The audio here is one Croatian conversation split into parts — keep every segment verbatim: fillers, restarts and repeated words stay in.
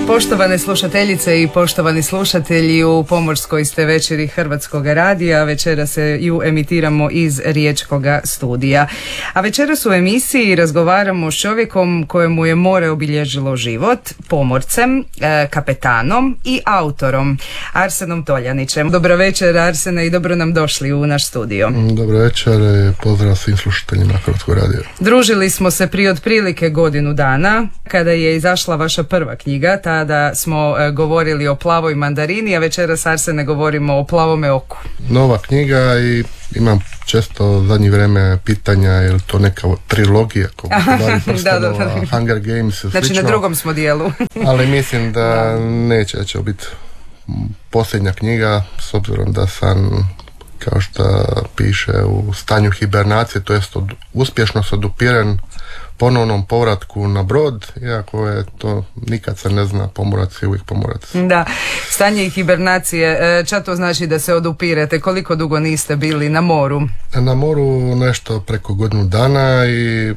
Poštovane slušateljice i poštovani slušatelji, u pomorskoj ste večeri Hrvatskog radija. Večera se ju emitiramo iz Riječkoga studija. A večeras u emisiji razgovaramo s čovjekom kojemu je more obilježilo život, pomorcem, kapetanom i autorom, Arsenom Toljanićem. Dobro večer, Arsene, i dobro nam došli u naš studio. Dobro večer i pozdrav svim slušateljima Hrvatskog radija. Družili smo se prije otprilike godinu dana kada je izašla vaša prva knjiga. Tada smo e, govorili o Plavoj mandarini, a večeras, Arsene, govorimo o Plavome oku. Nova knjiga i imam često zadnje vrijeme pitanja je li to neka trilogija da, da, da. Hunger Games i slično. Znači na drugom smo dijelu. Ali mislim da, da. neće, da će biti posljednja knjiga, s obzirom da sam, kao što piše, u stanju hibernacije, to jest od, uspješno se odupiren ponovnom povratku na brod, iako je to nikad se ne zna, pomorac je uvijek pomorac. Da, stanje hibernacije, ča to znači da se odupirete? Koliko dugo niste bili na moru? Na moru nešto preko godinu dana i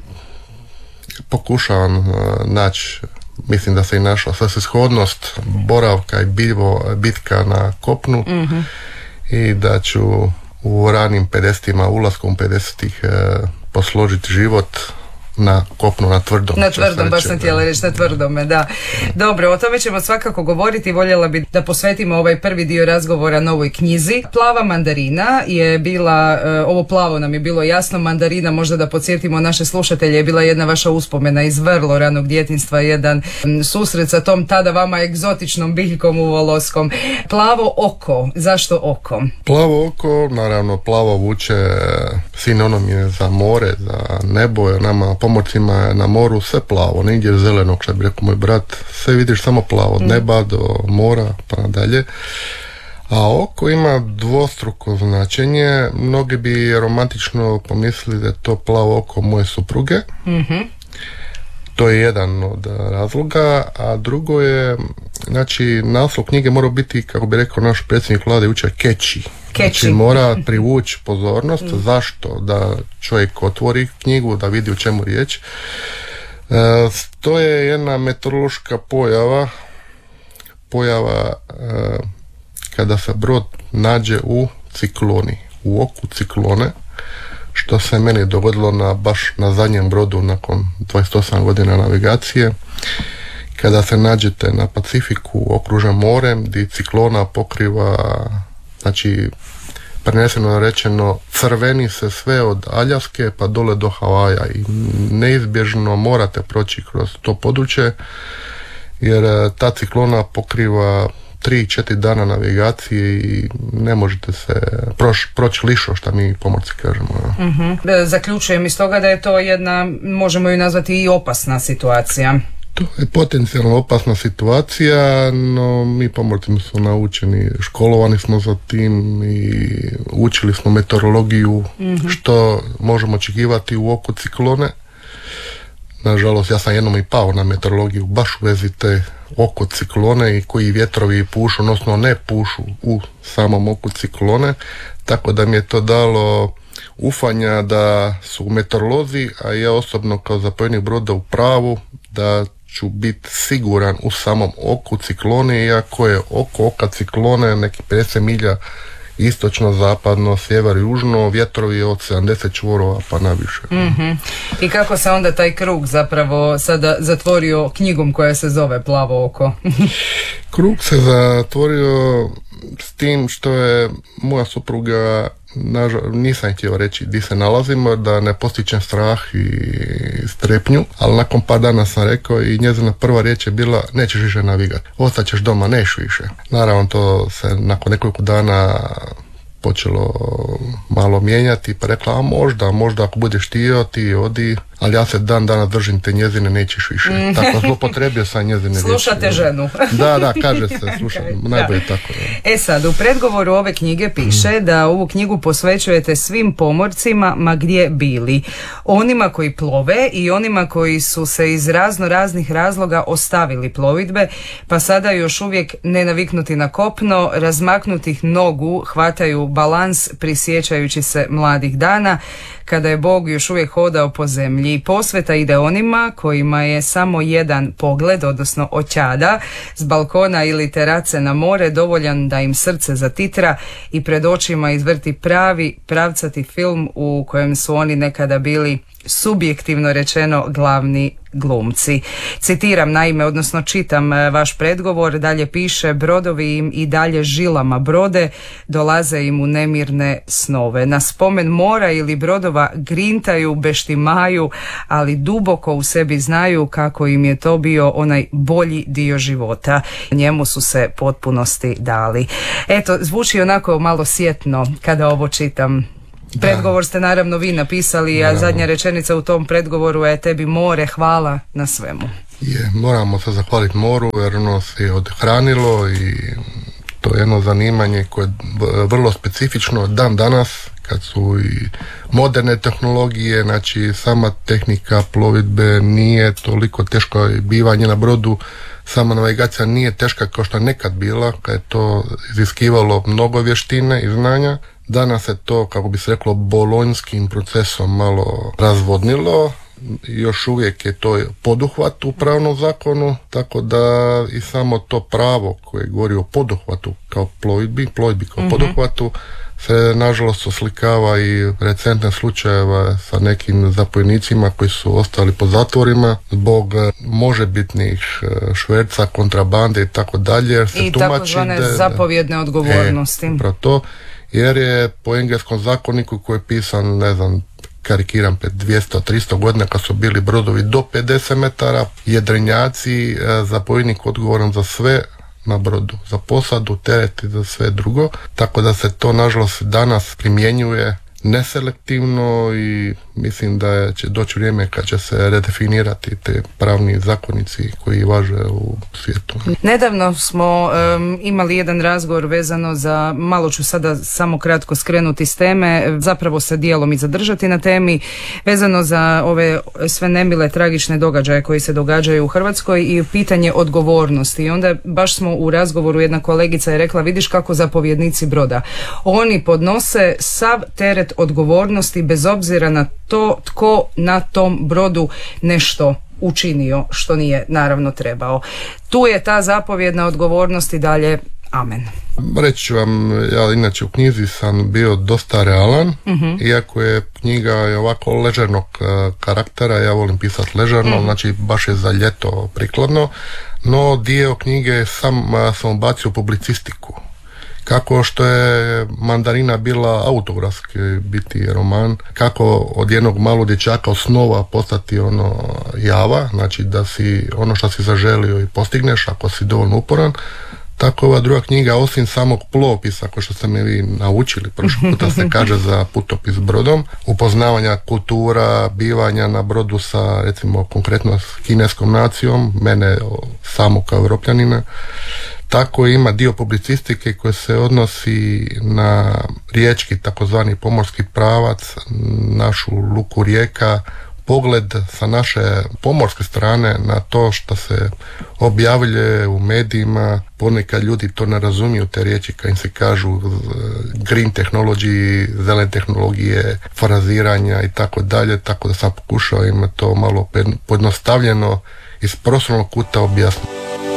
pokušavam naći, mislim da se i našla svrsishodnost boravka i biljevo, bitka na kopnu, mm-hmm. i da ću u ranim pedesetima, ulaskom pedesetih posložiti život na kopnu, na tvrdom. Na tvrdom, baš sam htjela reći, na tvrdome, da. Dobro, o tome ćemo svakako govoriti. Voljela bi da posvetimo ovaj prvi dio razgovora novoj knjizi. Plava mandarina je bila, ovo plavo nam je bilo jasno, mandarina, možda da podsjetimo naše slušatelje, je bila jedna vaša uspomena iz vrlo ranog djetinjstva, jedan susret sa tom tada vama egzotičnom biljkom u Voloskom. Plavo oko, zašto oko? Plavo oko, naravno, plavo vuče sinonim je za more, za nebo, je nama pomorcima na moru sve plavo, nigdje zelenog, što bi rekao moj brat, sve vidiš samo plavo, od neba do mora pa nadalje. A oko ima dvostruko značenje. Mnogi bi romantično pomislili da je to plavo oko moje supruge. Mm-hmm. To je jedan od razloga, a drugo je, znači, naslov knjige mora biti, kako bi rekao naš predsjednik vlade jučer, catchy. Znači mora privući pozornost. Mm. Zašto? Da čovjek otvori knjigu, da vidi o čemu riječ. E, to je jedna meteorološka pojava, pojava e, kada se brod nađe u cikloni, u oku ciklone, što se meni dogodilo na, baš na zadnjem brodu nakon dvadeset osam godina navigacije, kada se nađete na Pacifiku okružen morem, gdje ciklona pokriva, znači preneseno rečeno, crveni se sve od Aljaske pa dole do Havaja i neizbježno morate proći kroz to područje, jer ta ciklona pokriva tri četiri dana navigacije i ne možete se proći proć lišo, što mi pomorci kažemo. Mm-hmm. Zaključujem iz toga da je to jedna, možemo ju nazvati, i opasna situacija. To je potencijalno opasna situacija, no mi pomorci smo naučeni, školovani smo za tim i učili smo meteorologiju, mm-hmm. što možemo očekivati u oku ciklone. Nažalost, ja sam jednom i pao na meteorologiju baš u vezi te oko ciklone i koji vjetrovi pušu, odnosno ne pušu u samom oku ciklone, tako da mi je to dalo ufanja da su meteorolozi, a ja osobno kao zapovjednik broda u pravu, da ću biti siguran u samom oku ciklone, iako je oko oka ciklone neki pedeset milja istočno, zapadno, sjever, južno, vjetrovi od sedamdeset čvorova pa naviše. Mm-hmm. I kako se onda taj krug zapravo sada zatvorio knjigom koja se zove Plavo oko? Krug se zatvorio s tim što je moja supruga, nažal, nisam htio reći di se nalazimo, da ne postičem strah i strepnju, ali nakon par dana sam rekao i njezina prva riječ je bila: nećeš više navigati, ostaćeš doma, neš više. Naravno, to se nakon nekoliko dana počelo malo mijenjati, pa rekla, a možda, možda ako budeš htio, ti odi, ali ja se dan dana držim te njezine, nećeš više. Mm. Tako zlopotrebio sam njezine riječi. Slušate ženu. Da, da, kaže se, slušate, najbolje tako. Da. E sad, u predgovoru ove knjige piše mm. da ovu knjigu posvećujete svim pomorcima, ma gdje bili. Onima koji plove i onima koji su se iz razno raznih razloga ostavili plovidbe, pa sada još uvijek nenaviknuti na kopno, razmaknutih nogu hvataju balans prisjećajući se mladih dana, kada je Bog još uvijek hodao po zemlji najbolji. Posveta ide onima kojima je samo jedan pogled, odnosno očada, s balkona ili terace na more dovoljan da im srce zatitra i pred očima izvrti pravi, pravcati film u kojem su oni nekada bili, subjektivno rečeno, glavni glumci. Citiram naime, odnosno čitam vaš predgovor, dalje piše: brodovi im i dalje žilama brode, dolaze im u nemirne snove. Na spomen mora ili brodova grintaju, beštimaju, ali duboko u sebi znaju kako im je to bio onaj bolji dio života. Njemu su se potpunosti dali. Eto, zvuči onako malo sjetno kada ovo čitam. Predgovor ste naravno vi napisali, a zadnja rečenica u tom predgovoru je: tebi more, hvala na svemu. Je, moramo se zahvaliti moru jer ono se odhranilo i to je jedno zanimanje koje je vrlo specifično dan danas kad su i moderne tehnologije, znači sama tehnika plovidbe nije toliko teško, bivanje na brodu, sama navigacija nije teška kao što je nekad bila, kad je to iziskivalo mnogo vještine i znanja. Danas se to, kako bi se reklo, bolonjskim procesom malo razvodnilo. Još uvijek je to poduhvat u pravnom zakonu, tako da i samo to pravo koje govori o poduhvatu kao plovidbi, plovidbi kao mm-hmm. poduhvatu, se nažalost oslikava i recentne slučajeva sa nekim zapovjednicima koji su ostali po zatvorima zbog možebitnih šverca, kontrabande i tako dalje. I takozvane zapovjedne odgovornosti. E, to, jer je po engleskom zakoniku koji je pisan, ne znam, karikiram, pred dvjesto do tristo godina kad su bili brodovi do pedeset metara, jedrenjaci, zapovjednik odgovoran za sve na brodu, za posadu, teret i za sve drugo, tako da se to nažalost danas primjenjuje neselektivno i mislim da će doći vrijeme kad će se redefinirati te pravni zakonici koji važe u svijetu. Nedavno smo um, imali jedan razgovor vezano za, malo ću sada samo kratko skrenuti s teme, zapravo se dijelom i zadržati na temi, vezano za ove sve nemile, tragične događaje koji se događaju u Hrvatskoj i pitanje odgovornosti. I onda baš smo u razgovoru, jedna kolegica je rekla: vidiš kako zapovjednici broda, oni podnose sav teret odgovornosti bez obzira na to tko na tom brodu nešto učinio što nije naravno trebao. Tu je ta zapovjedna odgovornost i dalje. Amen. Reći ću vam, ja inače u knjizi sam bio dosta realan, uh-huh. iako je knjiga je ovako ležernog karaktera, ja volim pisati ležerno, uh-huh. znači baš je za ljeto prikladno, no dio knjige sam sam ubacio publicistiku. Kako što je Mandarina bila autografski biti roman, kako od jednog malog dječaka osnova postati ono java, znači da si ono što si zaželio i postigneš ako si dovoljno uporan. Tako ova druga knjiga, osim samog plovopisa, kao što ste me vi naučili prošli puta se kaže za putopis brodom, upoznavanja kultura, bivanja na brodu sa, recimo, konkretno s kineskom nacijom, mene samo kao Europljanina, tako ima dio publicistike koji se odnosi na riječki, takozvani pomorski pravac, našu luku Rijeka, pogled sa naše pomorske strane na to što se objavljuje u medijima. Ponekad ljudi to ne razumiju, te riječi kad im se kažu green technology, zelene tehnologije, fraziranja i tako dalje, tako da sam pokušao im to malo pojednostavljeno iz prostornog kuta objasniti.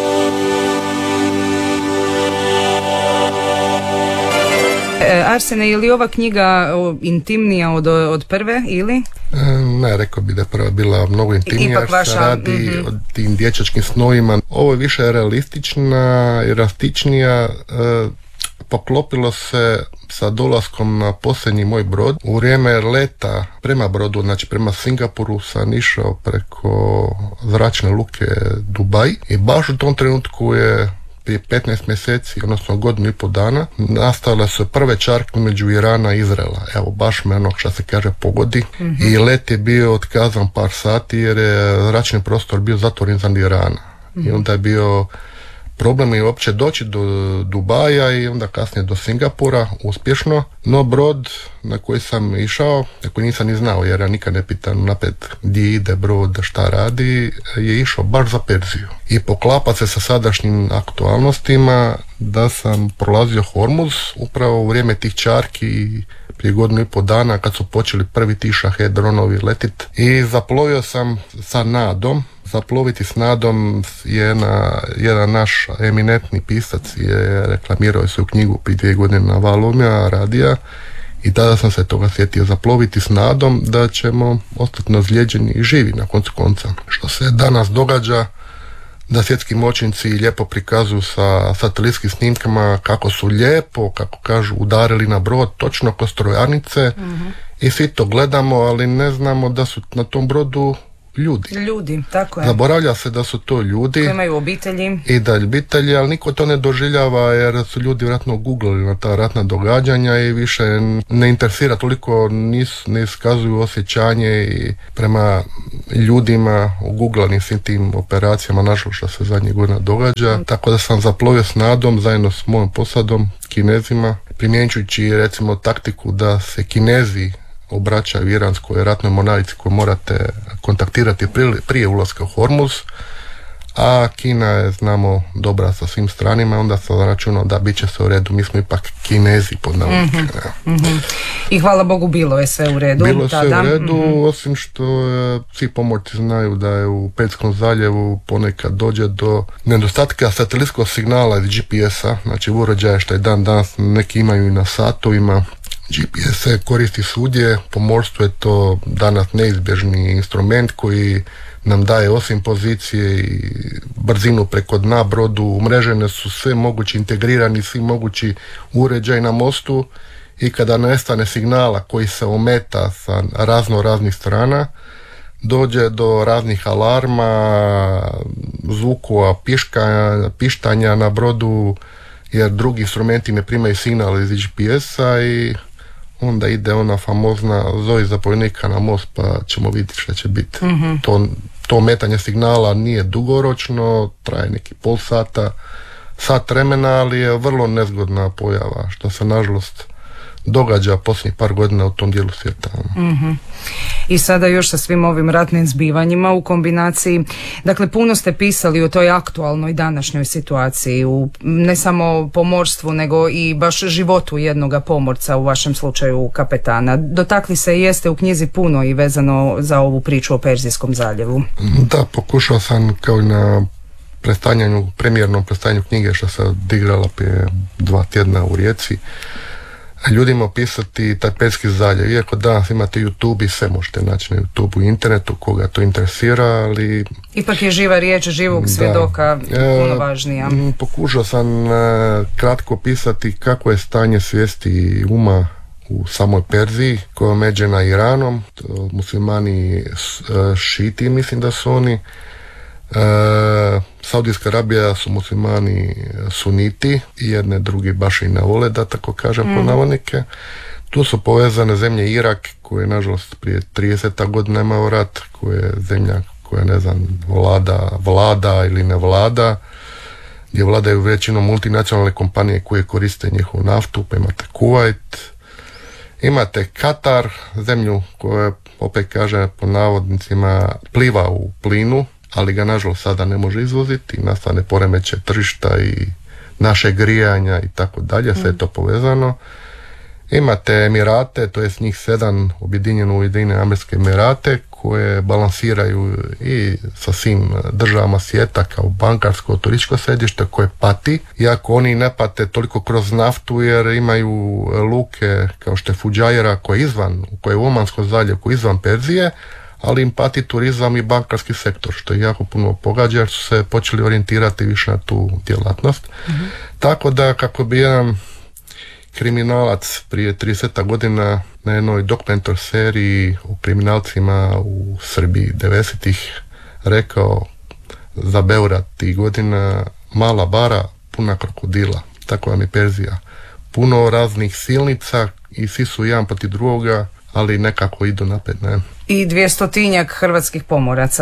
Arsene, je li ova knjiga intimnija od, od prve ili? Ne, rekao bi da je prva bila mnogo intimnija, jer se radi mm-hmm. o tim dječačkim snovima. Ovo je više realistična i rastičnija. E, poklopilo se sa dolaskom na posljednji moj brod. U vrijeme leta prema brodu, znači prema Singapuru, sam išao preko zračne luke Dubaj i baš u tom trenutku je prije petnaest mjeseci, odnosno godinu i pol dana, nastale su prve čarke među Irana i Izraela. Evo, baš me ono što se kaže pogodi. Mm-hmm. I let je bio otkazan par sati jer je zračni prostor bio zatvoren za Irana. Mm-hmm. I onda je bio problem je uopće doći do Dubaja i onda kasnije do Singapura uspješno, no brod na koji sam išao, na koji nisam ni znao jer ja nikad ne pitam napred gdje ide brod, šta radi, je išao baš za Perziju. I poklapa se sa sadašnjim aktualnostima da sam prolazio Hormuz upravo u vrijeme tih čarki prije godinu i pol dana kad su počeli prvi ti Shahed dronovi letit i zaplovio sam sa nadom. Zaploviti s nadom je jedna, jedan naš eminentni pisac je reklamirao svoju knjigu prije dvije godine na Valumija radija i tada sam se toga sjetio, zaploviti s nadom da ćemo ostati nazlijeđeni i živi na koncu konca. Što se danas događa, da svjetski moćnici lijepo prikazuju sa satelitskim snimkama kako su lijepo, kako kažu, udarili na brod točno ko strojarnice, mm-hmm. i svi to gledamo, ali ne znamo da su na tom brodu ljudi. Ljudi, tako je. Zaboravlja se da su to ljudi. Koji imaju obitelji. I da obitelji, ali niko to ne doživljava jer su ljudi vjerojatno googlali na ta ratna događanja i više ne interesira toliko, nis, ne iskazuju osjećanje i prema ljudima uguglanim svim tim operacijama, nažalost što se zadnjih godina događa. Mm. Tako da sam zaplovio s nadom zajedno s mojom posadom, Kinezima, primjenjujući recimo taktiku da se Kinezi obraćaju iranskoj ratnoj mornarici koju morate kontaktirati prije ulaska u Hormuz, a Kina je, znamo, dobra sa svim stranima, onda sam računao da bit će se u redu, mi smo ipak Kinezi pod navodnike. Mm-hmm. Mm-hmm. I hvala Bogu bilo je sve u redu. Bilo je sve tada. u redu, mm-hmm. osim što je, svi pomorci znaju da je u Perskom zaljevu ponekad dođe do nedostatka satelitskog signala iz G P S-a, znači uređaje što je dan danas neki imaju i na satovima. G P S se koristi svugdje, pomorstvo je to danas neizbježni instrument koji nam daje osim pozicije i brzinu preko dna brodu, umrežene su sve mogući integrirani, svi mogući uređaji na mostu i kada nestane signala koji se ometa sa razno raznih strana, dođe do raznih alarma, zvukova, piška, pištanja na brodu jer drugi instrumenti ne primaju signal iz G P S-a i onda ide ona famozna zovi zapovjednika na most pa ćemo vidjeti šta će biti. Mm-hmm. To, to ometanje signala nije dugoročno, traje neki pol sata, sat vremena, ali je vrlo nezgodna pojava što se nažalost događa posljednjih par godina u tom dijelu svijeta. Mm-hmm. I sada još sa svim ovim ratnim zbivanjima u kombinaciji, dakle puno ste pisali o toj aktualnoj današnjoj situaciji, u ne samo pomorstvu nego i baš životu jednoga pomorca, u vašem slučaju kapetana. Dotakli se i jeste u knjizi puno i vezano za ovu priču o Perzijskom zaljevu. Da, pokušao sam kao i na predstavljanju, premijernom predstavljanju knjige što se odigrala prije dva tjedna u Rijeci, ljudima opisati taj Perzijski zaljev. Iako danas imate YouTube i sve možete naći na YouTube i internetu koga to interesira, ali ipak je živa riječ živog svjedoka puno važnija. E, pokušao sam e, kratko opisati kako je stanje svijesti i uma u samoj Perziji koja je omeđena Iranom, to muslimani e, šiti, mislim da su oni. E, Saudijska Arabija su muslimani suniti i jedne drugi baš i ne vole, da tako kažem, mm. po navodnike. Tu su povezane zemlje Irak koje nažalost prije trideset godina imao rat, koja je zemlja koja ne znam vlada, vlada ili ne vlada, gdje vladaju većinom multinacionalne kompanije koje koriste njihovu naftu, pa imate Kuvajt, imate Katar, zemlju koja opet kaže po navodnicima pliva u plinu, ali ga nažalost sada ne može izvoziti, nastane poremeće tržišta i naše grijanja i tako dalje, sve je to povezano. Imate Emirate, to je njih sedam objedinjeno u Ujedinjene Američke Emirate koje balansiraju i sa svim državama svijeta kao bankarsko, turističko središte koje pati, iako oni ne pate toliko kroz naftu jer imaju luke kao što je Fuđajera koja je izvan, koja je u Omanskom zaljevu, koja je izvan Perzije, ali im pati turizam i bankarski sektor, što je jako puno pogađa jer su se počeli orijentirati više na tu djelatnost. Mm-hmm. Tako da kako bi jedan kriminalac prije trideset godina na jednoj dokumentar seriji o kriminalcima u Srbiji devedesetih rekao za Beograd tih godina mala bara puna krokodila, tako vam je Perzija. Puno raznih silnica i svi su jedan protiv drugoga, ali nekako idu napred, ne? I dvjestotinjak hrvatskih pomoraca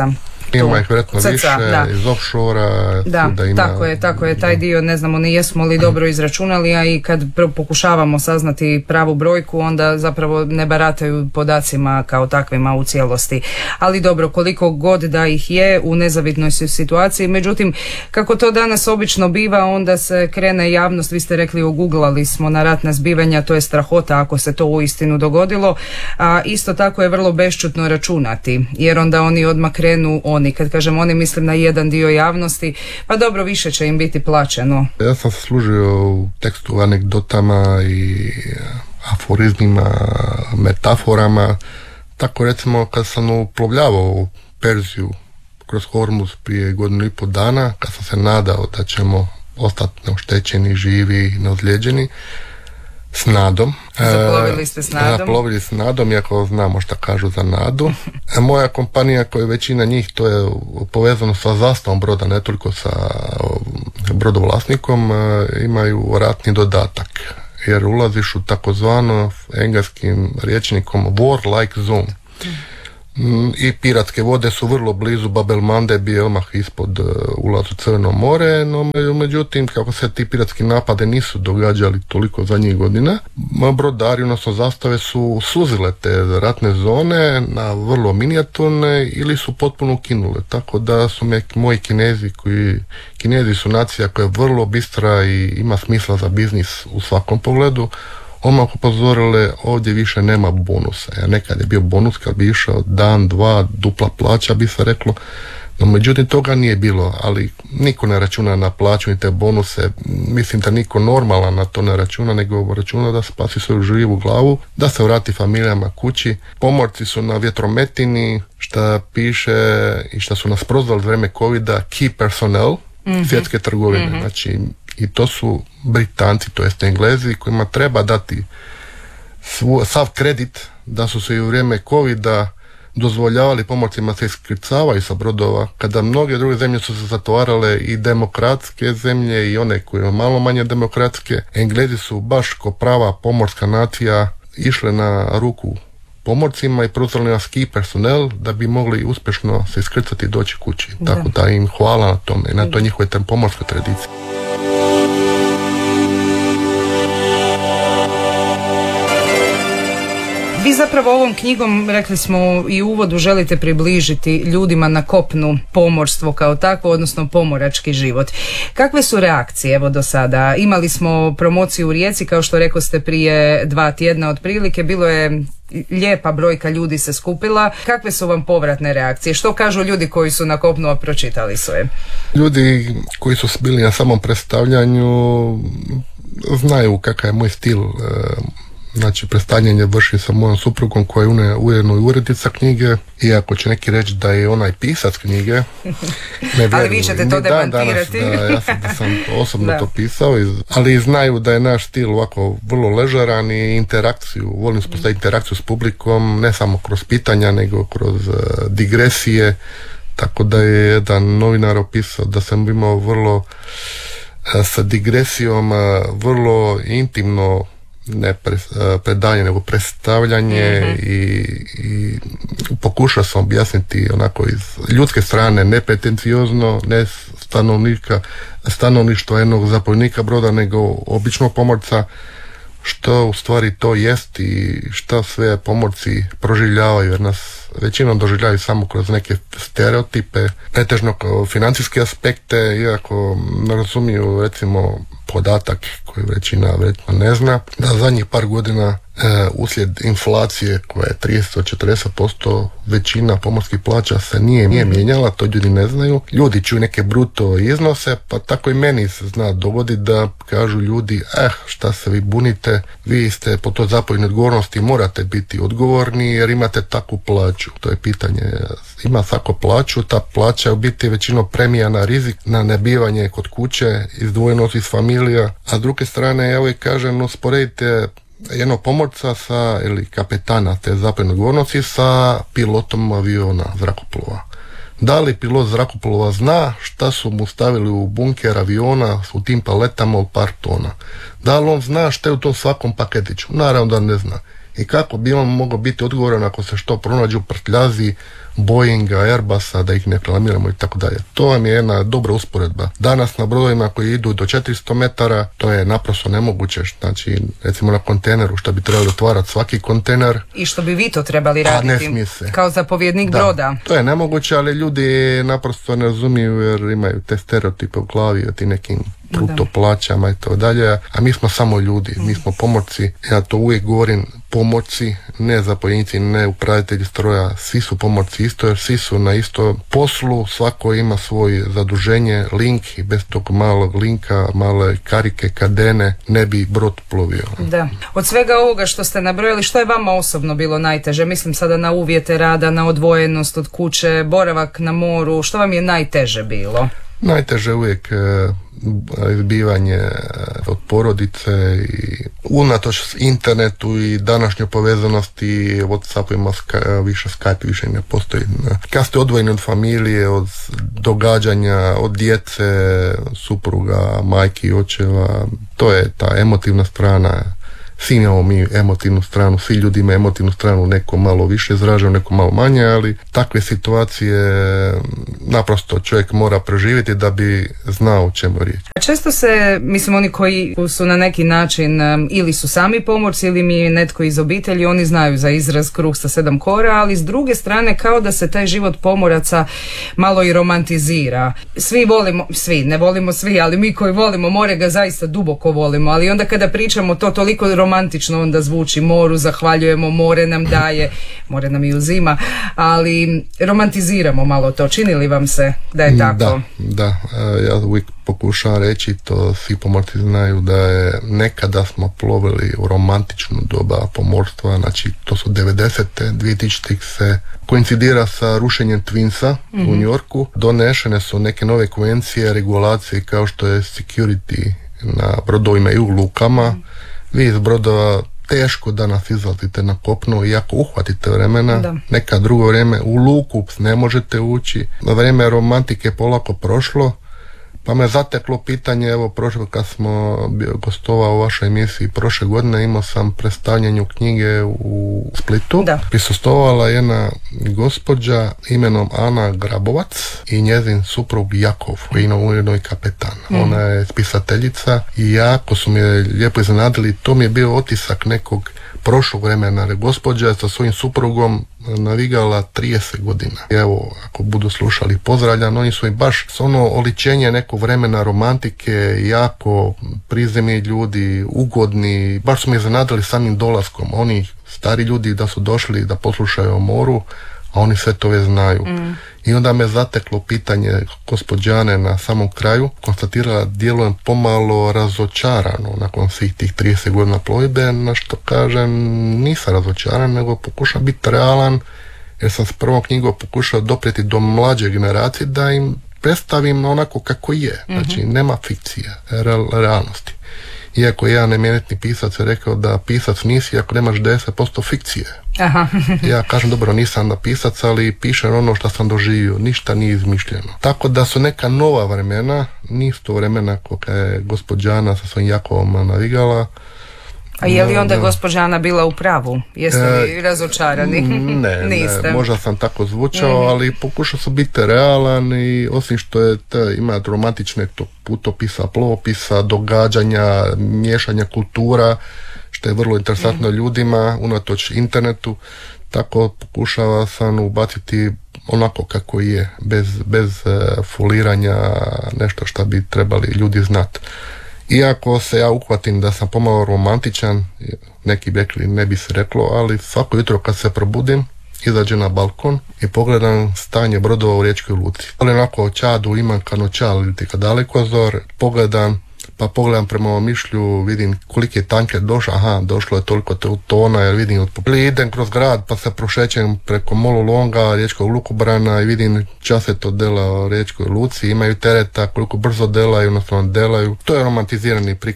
Ima ih vjerojatno Cca, više, da. iz offshore-a. Da, da ima, tako je, tako je, taj dio ne znamo ni jesmo li dobro izračunali, a i kad pokušavamo saznati pravu brojku, onda zapravo ne barataju podacima kao takvima u cijelosti. Ali dobro, koliko god da ih je, u nezavidnoj su situaciji, međutim, kako to danas obično biva, onda se krene javnost, vi ste rekli, oguglali smo na ratna zbivanja, to je strahota ako se to uistinu dogodilo, a isto tako je vrlo bešćutno računati, jer onda oni odmah krenu, oni, kad kažem oni, mislim na jedan dio javnosti, pa dobro, više će im biti plaćeno. Ja sam se služio u tekstu anegdotama i aforizmima, metaforama, tako recimo kad sam uplovljavao u Perziju kroz Hormuz prije godinu i pol dana, kad sam se nadao da ćemo ostati neoštećeni, živi, neozlijeđeni, s nadom. Zaplovili ste s nadom? Zaplovili s nadom, iako znamo šta kažu za nadu. Moja kompanija, koja je većina njih, to je povezano sa zastavom broda, ne toliko sa brodovlasnikom, imaju ratni dodatak. Jer ulaziš u takozvano engleskim rječnikom war-like zone. I piratske vode su vrlo blizu Bab el-Mandeb, je odmah ispod uh, ulaza u Crveno more, no međutim kako se ti piratski napade nisu događali toliko zadnjih godina, brodari, odnosno zastave su suzile te ratne zone na vrlo minijaturne ili su potpuno ukinule, tako da su me moji Kinezi, koji Kinezi su nacija koja je vrlo bistra i ima smisla za biznis u svakom pogledu, odmah upozorile, ovdje više nema bonusa. Ja, nekad je bio bonus kad bi išao dan, dva, dupla plaća bi se reklo, no međutim toga nije bilo, ali niko ne računa na plaću ni te bonuse, mislim da niko normalan na to ne računa, nego računa da spasi svoju živu glavu, da se vrati familijama kući. Pomorci su na vjetrometini, šta piše i šta su nas prozvali za vrijeme covida, key personnel, mm-hmm. svjetske trgovine, mm-hmm. znači i to su Britanci, to jest Englezi, kojima treba dati svu, sav kredit da su se i u vrijeme covida dozvoljavali pomorcima se iskrcavaju sa brodova, kada mnoge druge zemlje su se zatvarale, i demokratske zemlje i one koje malo manje demokratske. Englezi su baš ko prava pomorska nacija išle na ruku pomorcima i preuzeli na ski personel da bi mogli uspješno se iskrcati i doći kući. Da. Tako da im hvala na tome i na toj njihove pomorskoj tradiciji. Vi zapravo ovom knjigom, rekli smo i u uvodu, želite približiti ljudima na kopnu pomorstvo kao takvo, odnosno pomorački život. Kakve su reakcije evo do sada? Imali smo promociju u Rijeci, kao što rekao ste, prije dva tjedna otprilike, bilo je lijepa brojka ljudi se skupila. Kakve su vam povratne reakcije? Što kažu ljudi koji su na kopnu, a pročitali su je? Ljudi koji su bili na samom predstavljanju znaju kakav je moj stil. Znači, predstavljanje vrši sa mojom suprugom koja je ujedno i urednica knjige, iako će neki reći da je ona i pisac knjige. Ne ali vi ćete to demantirati. Da, ja sam, da sam osobno da. to pisao, ali znaju da je naš stil ovako vrlo ležeran i interakciju, volim spostaviti interakciju s publikom, ne samo kroz pitanja, nego kroz uh, digresije, tako da je jedan novinar opisao da sam imao vrlo uh, sa digresijom uh, vrlo intimno ne pre, predanje, nego predstavljanje mm-hmm. i, i pokušao sam objasniti onako iz ljudske strane, ne pretenciozno, ne stanovnika, stanovništva jednog zapovjednika broda, nego običnog pomorca, što u stvari to jest i što sve pomorci proživljavaju, jer nas većinom doživljavaju samo kroz neke stereotipe, pretežno financijske aspekte, iako ne razumiju recimo podatak koji većina vjerojatno ne zna, da zadnjih par godina e, uslijed inflacije koja je trideset do četrdeset posto većina pomorskih plaća se nije, nije mijenjala, to ljudi ne znaju. Ljudi čuju neke bruto iznose, pa tako i meni se zna dogoditi da kažu ljudi, eh, šta se vi bunite, vi ste po toj zapovjednoj odgovornosti, morate biti odgovorni jer imate takvu plaću. To je pitanje, ima svako plaću, ta plaća je u biti većinom premija na rizik, na nebivanje kod kuće, izdvojenost iz familija, a s druge strane ja uvijek kažem, usporedite jednog pomorca sa, ili kapetana te zapovjedne odgovornosti sa pilotom aviona, zrakoplova. Da li pilot zrakoplova zna šta su mu stavili u bunker aviona u tim paletama od par tona? Da li on zna šta je u tom svakom paketiću? Naravno da ne zna. i kako bi on mogao biti odgovoran ako se što pronađu prtljazi Boeinga, Airbusa, da ih ne reklamiramo i tako dalje. To vam je jedna dobra usporedba. Danas na brodovima koji idu do četiristo metara, to je naprosto nemoguće. Znači, recimo na kontejneru, što bi trebali otvarati svaki kontejner. I što bi vi to trebali raditi? A ne smije se. Kao zapovjednik da, broda. To je nemoguće, ali ljudi naprosto ne razumiju jer imaju te stereotipe u glavi o tim nekim bruto plaćama i tako dalje, a mi smo samo ljudi, mi smo pomorci, ja to uvijek govorim, pomorci, ne zapovjednici, ne upravitelji stroja, svi su pomorci isto jer svi su na isto poslu, svako ima svoje zaduženje, link i bez tog malog linka, male karike, kadene, ne bi brod plovio. Da. Od svega ovoga što ste nabrojali, što je vama osobno bilo najteže? Mislim sada na uvjete rada, na odvojenost od kuće, boravak na moru, što vam je najteže bilo? Najteže uvijek izbivanje od porodice i unatoč internetu i današnjoj povezanosti Whatsappima, više Skype više ne postoji. Kad ste odvojeni od familije, od događanja, od djece, supruga, majki, očeva, to je ta emotivna strana. Svi imamo mi emotivnu stranu, svi ljudi imaju emotivnu stranu, neko malo više izražava, neko malo manje, ali takve situacije naprosto čovjek mora preživjeti da bi znao o čemu je riječ. Često se, mislim, oni koji su na neki način ili su sami pomorci ili mi je netko iz obitelji, oni znaju za izraz kruh sa sedam kora, ali s druge strane kao da se taj život pomoraca malo i romantizira. Svi volimo, svi, ne volimo svi, ali mi koji volimo more ga zaista duboko volimo, ali onda kada pričamo to toliko romantično onda zvuči, moru zahvaljujemo, more nam daje, more nam i uzima, ali romantiziramo malo to. Čini li vam se da je tako? Da, da. Ja uvijek pokušavam reći, to svi pomorci znaju, da je nekada smo plovili u romantičnu doba pomorstva, znači to su devedesete, dvije tisućite se koincidira sa rušenjem Twinsa mm-hmm. u New Yorku. Donešene su neke nove konvencije, regulacije kao što je security na brodovima i u lukama. Mm-hmm. Vi iz brodova teško da nas izlazite na kopno i ako uhvatite vremena, da. Neka drugo vrijeme u luku ne možete ući. Na vrijeme romantike polako prošlo, pa me zateklo pitanje, evo prošlo kad smo gostovao u vašoj emisiji prošle godine, imao sam predstavljanju knjige u Splitu. Da. Prisustvovala jedna gospođa imenom Ana Grabovac i njezin suprug Jakov, koji je ujedno i kapetan. Mm. Ona je spisateljica i jako su mi lijepo iznenadili, to mi je bio otisak nekog prošlog vremena, jer gospođa je sa svojim suprugom navigala trideset godina. I evo, ako budu slušali, pozdravljam, oni su im baš ono oličenje nekog vremena romantike, jako prizemni ljudi, ugodni, baš su mi iznenadili samim dolaskom. Oni stari ljudi da su došli da poslušaju o moru, a oni sve to već znaju. Mm. I onda me zateklo pitanje gospođane na samom kraju, konstatirala djelujem pomalo razočarano nakon svih tih trideset godina plovidbe, na što kažem nisam razočaran, nego pokušam biti realan, jer sam s prvom knjigom pokušao doprijeti do mlađe generacije da im predstavim onako kako je. Znači mm-hmm. nema fikcije, real, realnosti. Iako jedan eminentni pisac je rekao da pisac nisi ako nemaš deset posto fikcije. Aha. Ja kažem, dobro, nisam da pisac, ali pišem ono što sam doživio, ništa nije izmišljeno. Tako da su neka nova vremena, nisu to vremena koja je gospođana sa svojim Jakovom navigala. A je li onda no, gospođa Ana bila u pravu? Jeste li e, razočarani? Ne, ne, možda sam tako zvučao, mm-hmm. ali pokušao sam biti realan i osim što je te, ima romantične to putopisa, plovopisa, događanja, miješanja kultura, što je vrlo interesantno mm-hmm. ljudima, unatoč internetu, tako pokušava sam ubaciti onako kako je, bez, bez uh, foliranja, nešto što bi trebali ljudi znati. Iako se ja uhvatim da sam pomalo romantičan, neki bi rekli, ne bi se reklo, ali svako jutro kad se probudim, izađem na balkon i pogledam stanje brodova u riječkoj luci. Ali onako Čadu imam kanočal ili tika dalekozor, pogledam, pa pogledam prema ovom mišlju, vidim koliki je tanker došao, aha, došlo je toliko tona, jer vidim od popili. Idem kroz grad, pa se prošećem preko Molo Longa, riječkog lukobrana i vidim čas se to dela u riječkoj luci, imaju tereta, koliko brzo delaju, odnosno delaju. To je romantizirani prikaz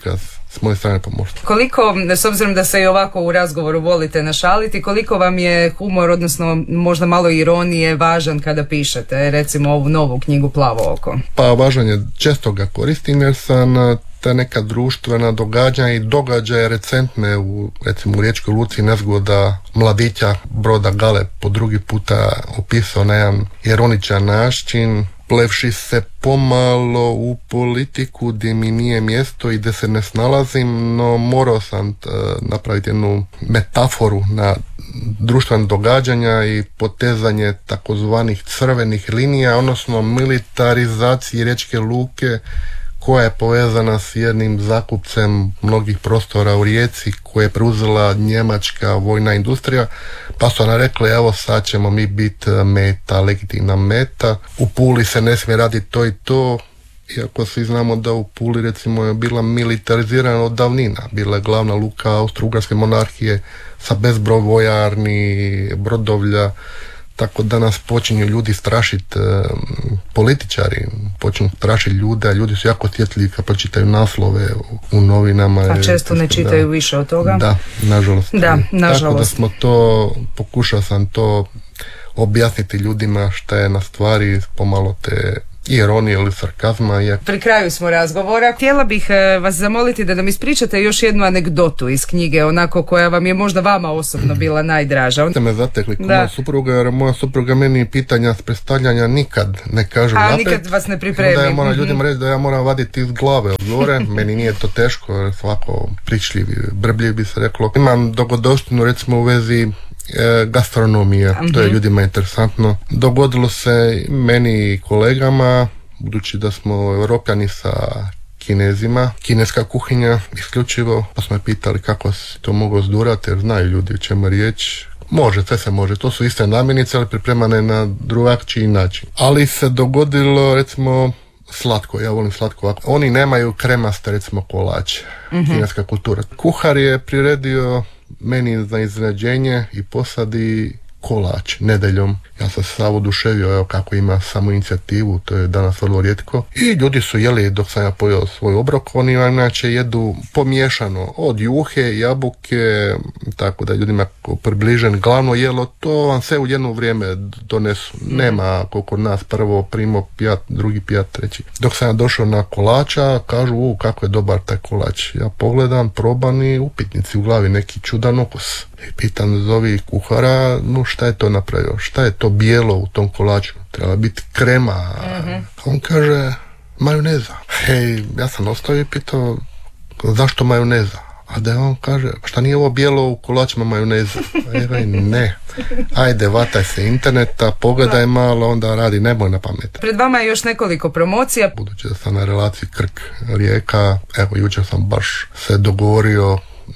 s moje strane pomorstvo. Koliko, s obzirom da se i ovako u razgovoru volite našaliti, koliko vam je humor, odnosno možda malo ironije, važan kada pišete, recimo ovu novu knjigu Plavo oko? Pa važan je, često ga koristim jer sam ta neka društvena događanja i događaje recentne u, recimo u Riječkoj luci nezgoda mladića broda Gale po drugi puta opisao na jedan ironičan način, plevši se pomalo u politiku gdje mi nije mjesto i gdje se ne snalazim, no morao sam uh, napraviti jednu metaforu na društvena događanja i potezanje takozvanih crvenih linija, odnosno militarizaciji Riječke luke koja je povezana s jednim zakupcem mnogih prostora u Rijeci koje je preuzela njemačka vojna industrija, pa su ona rekli evo sad ćemo mi biti meta, legitimna meta, u Puli se ne smije raditi to i to, iako svi znamo da u Puli recimo je bila militarizirana od davnina, bila je glavna luka Austro-Ugarske monarhije sa bezbroj vojarni, brodovlja, tako da nas počinju ljudi strašiti, e, političari počinju strašiti ljude, a ljudi su jako osjetljivi kad pročitaju naslove u, u novinama. A često ne čitaju da, više od toga. Da, nažalost. Da, nažalost. Tako da smo to, pokušao sam to objasniti ljudima šta je na stvari, pomalo te ironije ili sarkazma. Je. Pri kraju smo razgovora. Htjela bih e, vas zamoliti da nam ispričate još jednu anegdotu iz knjige, onako koja vam je možda vama osobno bila najdraža. Ste me zatekli kao moja supruga, jer moja supruga meni pitanja s predstavljanja nikad ne kaže A napred. nikad vas ne pripremi. Da ja moram ljudima reći da ja moram vaditi iz glave odgovore. Meni nije to teško, jer svako pričljiv, brbljiv bi se reklo. Imam dogodovštinu recimo u vezi E, gastronomija, mm-hmm. to je ljudima interesantno. Dogodilo se meni i kolegama, budući da smo Europljani sa Kinezima, kineska kuhinja isključivo, pa smo je pitali kako se to moglo zdurati, jer znaju ljudi o čemu je riječ. Može, sve se može, to su iste namirnice, ali pripremane na drugačiji način. Ali se dogodilo, recimo, slatko, ja volim slatko. Oni nemaju kremaste, recimo, kolače, mm-hmm. kineska kultura. Kuhar je priredio meni za iznenađenje i posadi kolač nedeljom. Ja sam se sav oduševio, evo kako ima samo inicijativu, to je danas vrlo rijetko. I ljudi su jeli dok sam ja pojeo svoj obrok, oni inače jedu pomiješano od juhe, jabuke, tako da ljudima približen glavno jelo, to vam sve u jedno vrijeme donesu. Nema koliko nas, prvo primo pijat, drugi pijat, treći. Dok sam ja došao na kolača, kažu u kako je dobar taj kolač. Ja pogledam, probam i upitnici u glavi, neki čudan okus. I pitam zovi kuhara, no šta je to napravio, šta je to bijelo u tom kolaču, treba biti krema. Mm-hmm. On kaže, majoneza. Hej, ja sam ostao i pitao, zašto majoneza? A da on kaže, šta nije ovo bijelo u kolačima majoneza? Ej, ne. Ajde, vataj se interneta, pogledaj malo, onda radi, nemoj na pamet. Pred vama je još nekoliko promocija. Budući da sam na relaciji Krk-Rijeka, evo, jučer sam baš se dogovorio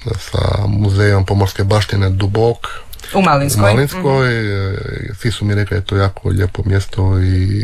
sa muzejom pomorske baštine Dubok u Malinskoj. U Malinskoj. Mm-hmm. Svi su mi rekli da je to jako lijepo mjesto i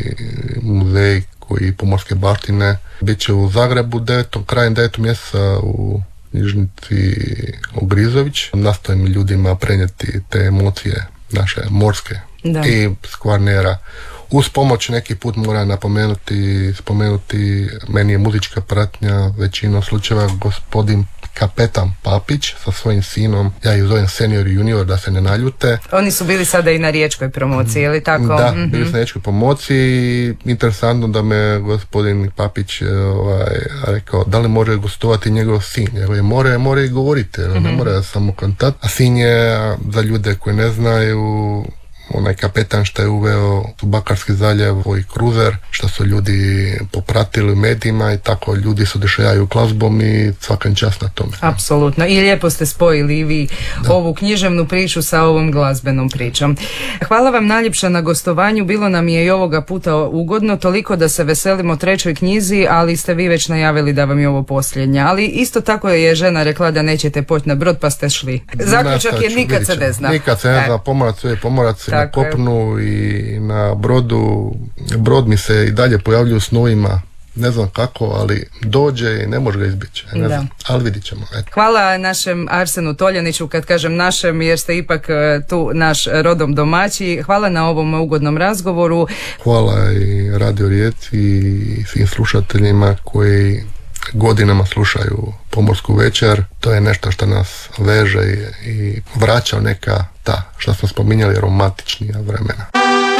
muzej koji pomorske baštine. Biće u Zagrebu devetog krajem devetog mjeseca u knjižnici Ogrizović. Nastojim ljudima prenijeti te emocije naše morske da. I s Kvarnera. Uz pomoć neki put moram napomenuti, spomenuti, meni je muzička pratnja većinom slučajeva gospodin kapetan Papić sa svojim sinom, ja ih zovem senior i junior da se ne naljute. Oni su bili sada i na riječkoj promociji, ili tako? Da, mm-hmm. bili su na riječkoj promociji. Interesantno da me gospodin Papić ovaj, rekao da li može gostovati njegov sin. Jer more, more i govoriti, mm-hmm. ne mora samo kontakt. A sin je, za ljude koji ne znaju, onaj kapetan što je uveo Bakarski zaljev i kruzer, što su ljudi popratili u medijima i tako ljudi se oduševljavaju glazbom i svakan čas na tome. Apsolutno. I lijepo ste spojili i vi da. Ovu književnu priču sa ovom glazbenom pričom. Hvala vam najljepša na gostovanju. Bilo nam je i ovoga puta ugodno, toliko da se veselimo trećoj knjizi, ali ste vi već najavili da vam je ovo posljednja. Ali isto tako je žena rekla da nećete poći na brod, pa ste šli. Zaključak je nikad se ne zna. Nikad se ne zna, pomorac je pomorac na kopnu i na brodu. Brod mi se i dalje pojavljuju u snovima, ne znam kako, ali dođe i ne može ga izbjeći. Ne znam, ali vidit ćemo. Eto. Hvala našem Arsenu Toljaniću, kad kažem našem, jer ste ipak tu naš rodom domaći. Hvala na ovom ugodnom razgovoru. Hvala i Radio Rijeci i svim slušateljima koji godinama slušaju Pomorsku večer. To je nešto što nas veže i, i vraća u neka ta, što smo spominjali, romantičnija vremena.